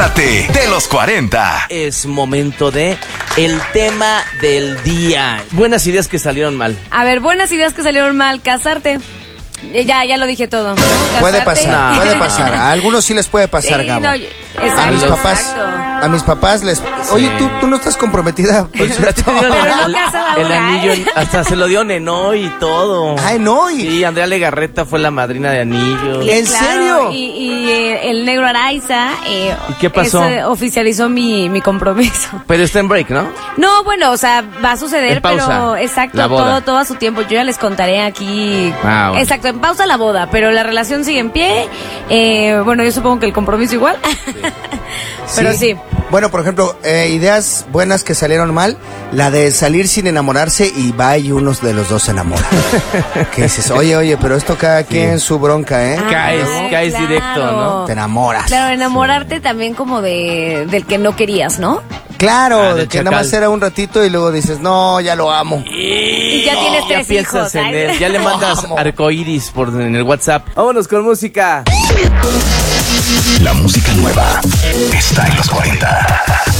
Enamórate de los 40. Es momento de el tema del día. Buenas ideas que salieron mal. A ver, buenas ideas que salieron mal. Casarte. Ya lo dije todo. Puede Casarte. pasar, puede pasar. A algunos sí les puede pasar, Sí, Gabo. no, A mis papás les... Oye, ¿tú no estás comprometida? Por cierto. Pero no casada El ahora, anillo, ¿eh? hasta se lo dio Nenoy y todo. Ay, no. Sí, Andrea Legarreta fue la madrina de anillo. ¿En Claro, serio? Y el negro Araiza ¿Y qué pasó? oficializó mi compromiso. Pero está en break, ¿no? No, bueno, o sea, va a suceder, En pausa, pero exacto, la boda. todo a su tiempo. Yo ya les contaré aquí. Ah, bueno. Exacto, en pausa la boda, pero la relación sigue en pie. Bueno, yo supongo que el compromiso igual. Pero sí. Bueno, por ejemplo, ideas buenas que salieron mal, la de salir sin enamorarse y va y unos de los dos se enamoran. Que dices, oye, pero esto cada quien su bronca, ¿eh? Caes claro. directo, ¿no? Te enamoras. Claro, enamorarte también como del que no querías, ¿no? Claro, Ah, de del que nada más chacal. era un ratito y luego dices, no, ya lo amo. Y ya tienes Ya tres piensas hijos. en ay. él, ya le mandas Amo. arcoíris en el WhatsApp. Vámonos con música. La música nueva está en los 40.